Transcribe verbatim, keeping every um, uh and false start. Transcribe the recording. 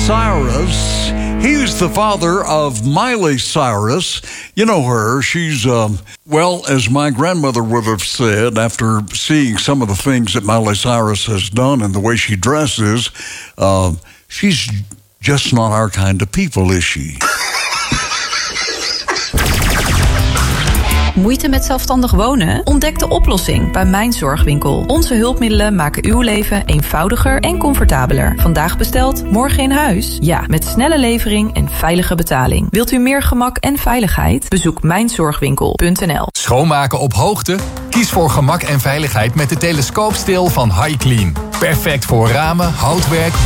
Cyrus. He's the father of Miley Cyrus. You know her. She's, um, well, as my grandmother would have said, after seeing some of the things that Miley Cyrus has done and the way she dresses, uh, she's just not our kind of people, is she? Moeite met zelfstandig wonen? Ontdek de oplossing bij Mijn Zorgwinkel. Onze hulpmiddelen maken uw leven eenvoudiger en comfortabeler. Vandaag besteld, morgen in huis? Ja, met snelle levering en veilige betaling. Wilt u meer gemak en veiligheid? Bezoek mijn zorgwinkel punt n l. Schoonmaken op hoogte? Kies voor gemak en veiligheid met de telescoopsteel van HiClean. Perfect voor ramen, houtwerk,